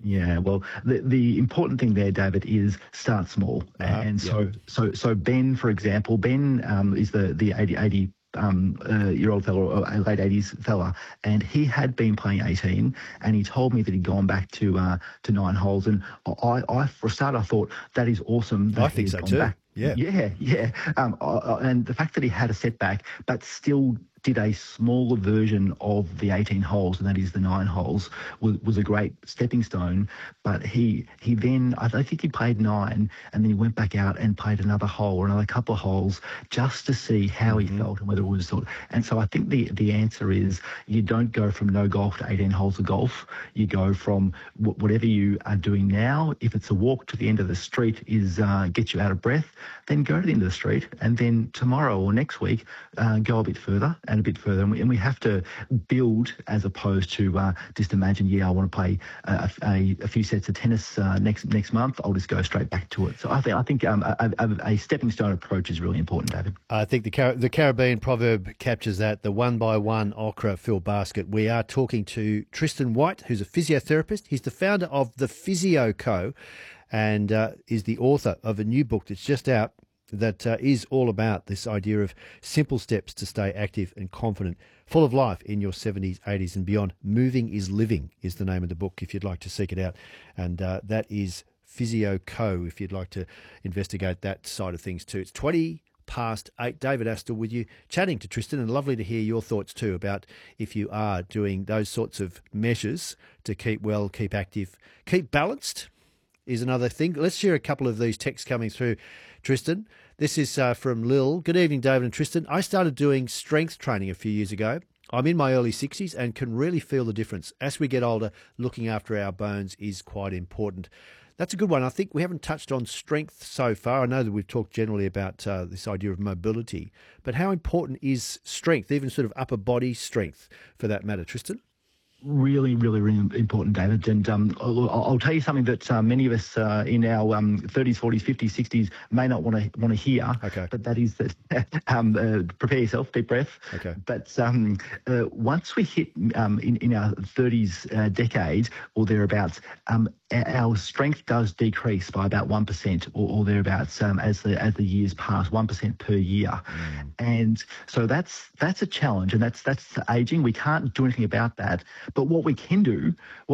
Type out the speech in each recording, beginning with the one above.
Yeah, well, the important thing there, David, is start small. And so Ben, for example, Ben is the 80 year old fella, or late 80s fella, and he had been playing 18, and he told me that he'd gone back to 9 holes. And I for a start, I thought that is awesome. That I think he's so gone too. back. Yeah. Yeah. And the fact that he had a setback, but still did a smaller version of the 18 holes, and that is the 9 holes, was a great stepping stone. But he then, I think he played 9, and then he went back out and played another hole or another couple of holes just to see how he felt and whether it was sort. And so I think the answer is you don't go from no golf to 18 holes of golf. You go from whatever you are doing now. If it's a walk to the end of the street is get you out of breath, then go to the end of the street, and then tomorrow or next week go a bit further and a bit further. And we have to build as opposed to just imagine, I want to play a few sets of tennis next month. I'll just go straight back to it. So I think a stepping stone approach is really important, David. I think the Caribbean proverb captures that, the one by one okra fill basket. We are talking to Tristan White, who's a physiotherapist. He's the founder of the Physio Co. and is the author of a new book that's just out that is all about this idea of simple steps to stay active and confident, full of life in your 70s, 80s and beyond. Moving is Living is the name of the book if you'd like to seek it out. And that is Physio Co. if you'd like to investigate that side of things too. It's 8:20. David Astle with you, chatting to Tristan, and lovely to hear your thoughts too about if you are doing those sorts of measures to keep well, keep active, keep balanced is another thing. Let's share a couple of these texts coming through, Tristan. This is from Lil. Good evening, David and Tristan. I started doing strength training a few years ago. I'm in my early 60s and can really feel the difference. As we get older, looking after our bones is quite important. That's a good one. I think we haven't touched on strength so far. I know that we've talked generally about this idea of mobility, but how important is strength, even sort of upper body strength for that matter, Tristan? Really, really, really important, David. And I'll tell you something that many of us in our 30s, 40s, 50s, 60s may not want to hear. Okay. But that is that prepare yourself, deep breath. Okay. But once we hit in our 30s decade or thereabouts, our strength does decrease by about 1% or thereabouts as the years pass, 1% per year. And so that's a challenge, and that's aging. We can't do anything about that. But what we can do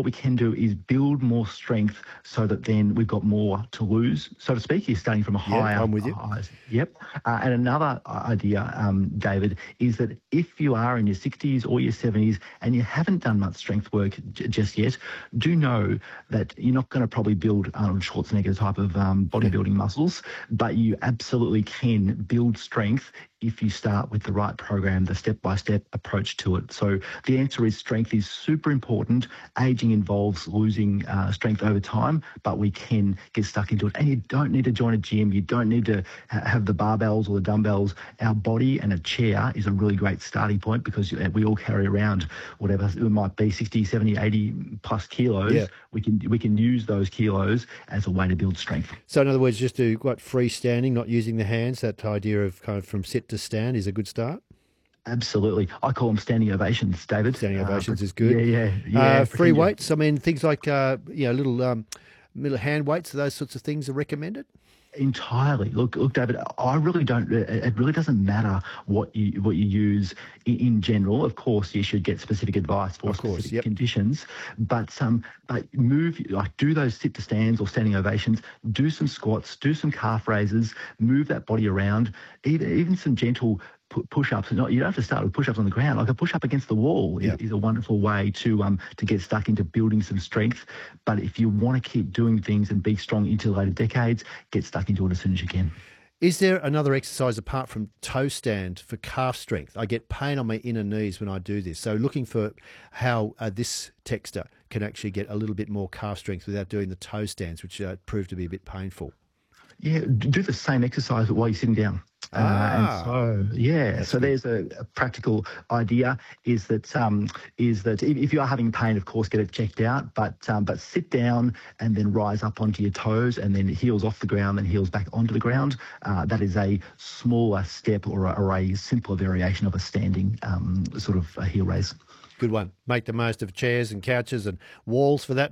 is build more strength so that then we've got more to lose, so to speak. You're starting from a higher. Yeah, I'm with you. Yep. And another idea, David, is that if you are in your 60s or your 70s and you haven't done much strength work just yet, do know that you're not going to probably build Arnold Schwarzenegger type of bodybuilding muscles, but you absolutely can build strength if you start with the right program, the step-by-step approach to it. So the answer is strength is super important. Aging involves losing strength over time, but we can get stuck into it. And you don't need to join a gym. You don't need to have the barbells or the dumbbells. Our body and a chair is a really great starting point because we all carry around whatever it might be, 60, 70, 80 plus kilos. Yeah. We can use those kilos as a way to build strength. So in other words, just do freestanding, not using the hands, that idea of kind of from sit to stand is a good start? Absolutely. I call them standing ovations, David. Standing ovations is good. Yeah. Free weights, I mean, things like little hand weights, those sorts of things are recommended? Entirely. Look, David. I really don't. It really doesn't matter what you use in general. Of course, you should get specific advice for specific conditions. But move, like do those sit to stands or standing ovations. Do some squats. Do some calf raises. Move that body around. Even some gentle push-ups. You don't have to start with push-ups on the ground. Like a push-up against the wall is a wonderful way to get stuck into building some strength. But if you want to keep doing things and be strong into the later decades, get stuck into it as soon as you can. Is there another exercise apart from toe stand for calf strength? I get pain on my inner knees when I do this. So looking for how this texter can actually get a little bit more calf strength without doing the toe stands, which prove to be a bit painful. Yeah, do the same exercise while you're sitting down. So there's a practical idea is that if you are having pain, of course, get it checked out, but sit down and then rise up onto your toes and then heels off the ground and heels back onto the ground. That is a smaller step or a simpler variation of a standing sort of a heel raise. Good one. Make the most of chairs and couches and walls for that